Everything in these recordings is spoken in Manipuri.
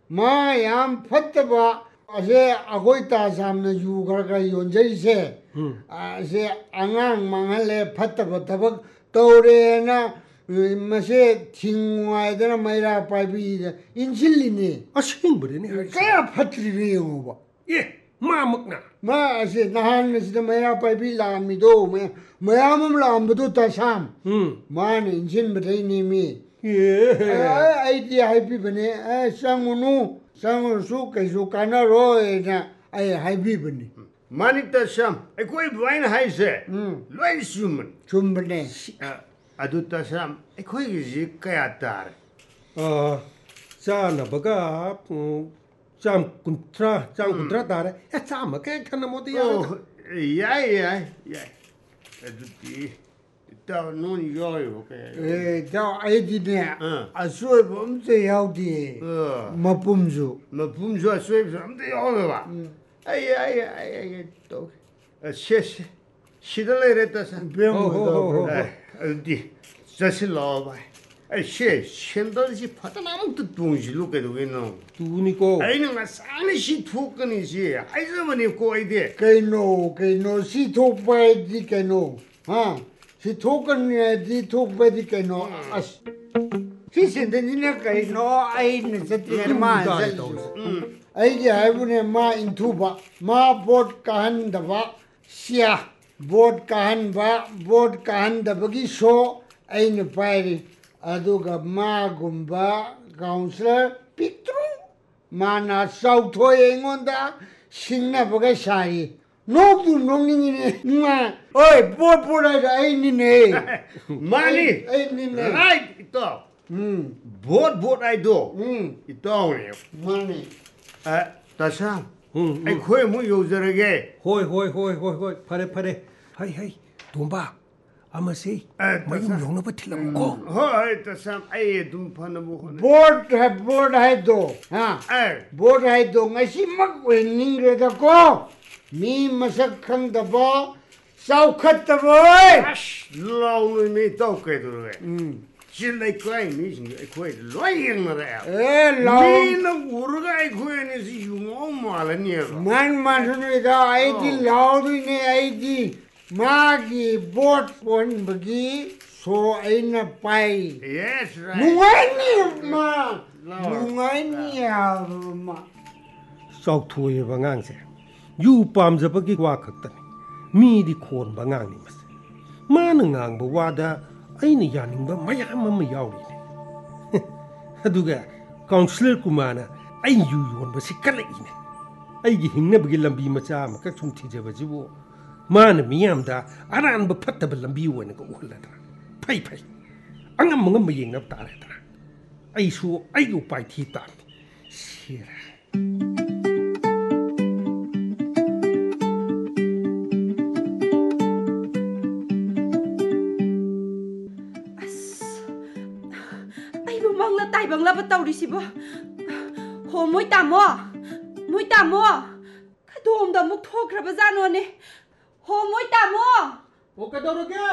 마얌 텄다바 아세 아고이타 삼나 유가가 연제이세 아세 앙앙 망할래 텄다바 타박 떠오래나 마세 팅와이드나 마이라 파이비 인실리니 아싱버리네 그야 텄리리 영어바 예 마먹나 마세 나한스다 마이라 파이비 라미도 마야맘 라암도 타삼 마네 인신버리니미 예 아이디야 하이비버네 쌍무누 쌍무수 계속 가나로에나 아이 하이비버니 마니타 샴 에코이 바인 하이세 로이 슈먼 좀버네 아두타 샴 에코이 지 까야타르 자나 버가 짬 군트라 다래 짬마 개 칸나 모디 야야야 아두티 또 눈이 요요 저 아이디네 아수에 범죄 야우디 마품주 마품주 수입 삼대 요가 아이아이아이 또 셰셰 시달레레타사 병도 아디 자실로 셰 신도지 파타나무도 동지 루게도게노 두니고 아이는 아사니시 투끈이지 아이즈머니 고이데 케노 시토바이디 케노 시토끈이 디토바이디 케노 아스 시신데니네 케노 아이는 세티마 아이게 하이브네 마 인투바 마 보트 카한다바 시야 보트 카한다바기 쇼 아이는 파이리 아두가 마군바 카운슬러 피트루 마나 사우토에인건다 신나보게 사이 노도 농닝이네 마 어이 보라이다 아이니네 마니 아이니네 라이트 또 보트 아이도 이또네 마니 다샤 아이 코에 뭐 요저에게 호이 파레 하이 돈바 아마세 마임 용나 버틸라고 호이 다샤 아이 둠파나부 보트 하이도 보트 하이도 ngasi mak 웬닝레다고 미 마삭 칸다바 사우카타보이 라우는 미 또케도레 실내 거에 미신 거에 로잉나래 라우 미는 우르가 거에는 유모 말아니야 만만수니까 아이디 라우드네 아이디 마기 보트 본버기 소 아이나 파이 예스 누가니야 마 썩투의 방앙세 유 빰자버기 와 ꯈꯛꯇꯅꯤ 미디 콘 방앙니 마세 마는 ꯉꯥꯡꯕ 와다 ꯑꯩꯅ ꯌꯥꯅꯤꯡꯕ ꯃꯌꯥꯝ ꯑꯃ ꯌꯥꯎꯔꯤꯅꯦ ꯑꯗꯨꯒ ꯀꯥꯎꯟꯁꯤꯂꯔ ꯀꯨꯃꯥꯔꯅ ꯑꯩ ꯌꯨ ꯌꯣꯟꯕꯁꯤ ꯀꯜꯂꯛꯏꯅꯦ ꯑꯩꯒꯤ ꯍꯤꯡꯅꯕꯒꯤ ꯂꯝꯕꯤ ꯃꯆꯥ ꯑꯃꯈꯛ ꯁꯨꯝ ꯊꯤꯖꯕꯁꯤꯕꯨ ꯃꯥꯅ ꯃꯤꯌꯥꯝꯗ ꯑꯔꯥꯟꯕ ꯐꯠꯇꯕ ꯂꯝꯕꯤ ꯑꯣꯏꯅꯒ ꯎꯍꯜꯂꯗ꯭ꯔꯥ ꯐꯩ ꯑꯉꯝꯕ ꯌꯦꯡꯅꯕ ꯇꯥꯔꯦꯗ꯭ꯔꯥ ꯑꯩꯁꯨ ꯑꯩꯒꯤ ꯎꯄꯥꯏ ꯊꯤ ꯇꯥꯕꯅꯤ ꯁꯤꯔ ताइबंगलाबा तौरिसिबो हो मोइ तामो कदोमदा मुक थोख्रबा जानोने हो मोइ तामो ओ कदौरगे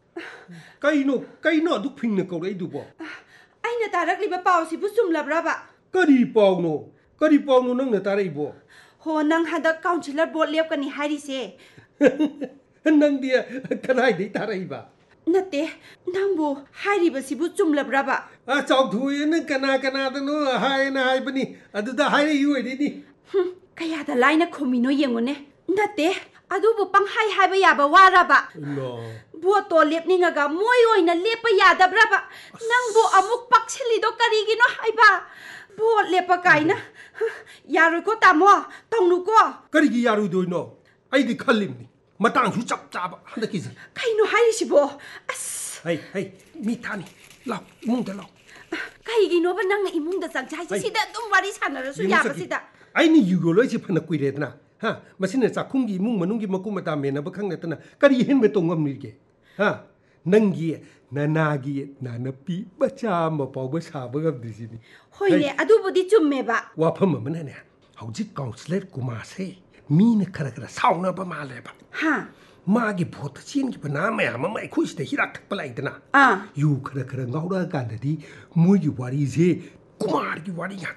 कइनो अदुक फिंगना कौरैदुबो आइना तारकलिबा पाउसिबु सुमलब्राबा करी पाउनो नंगना तारैबो हो नंग हदक काउंसिलर बोर्ड लेपकनी हारिसे नंगदि कनाइदै तारैबा नते नंबु हारिबसिबु चुमलब्राबा चाउथुयन कनादनो हायना हाइबनी अदुदा हाय युइदिनी कयादा लाइना खोमिनो येंगोने नते अदुबु पंहाय हाइबा याबा वाराबा बोतो लेपनिंगा मोय ओइना लेपा यादब्राबा नंबु अमुक पक्षलिदो करिगिनो हाइबा बोट लेपा काइना यारुको तामो तौनुको करिगी यारुदोइनो आइदि खल्लिमनी मतंगसु चप चाबा हदकिजे काइनो हाइसिबो अस हाय मिठानी लाउ इमुंदा लाउ काइगिनोबा नंग इमुंदा चंगचाइ सिदा दुम वारी सानरसु याबसिदा आइनि युगोलोइसे फना कुइरेदना हा मसिने चाखुंगी इमुंग मनुंगी मकुमता मेनबा खंगनेतना करी हेनबे तोंगमनिगे हा नंगी ननागी नानपी बचा मपावबा साबगबदिसिनी होइने अदुबुदि चुम्मेबा वाफम मनने हौजि काउंसलर कुमारसे मीने खरखरा साउनबा मालेबा हा मागी भोट चीन की बना मैम अमा अखुइसिदा हिराक थक्पा लाइदना यू खरखरा ngauरा गांददी मोगी वारी जे कुमार की वारी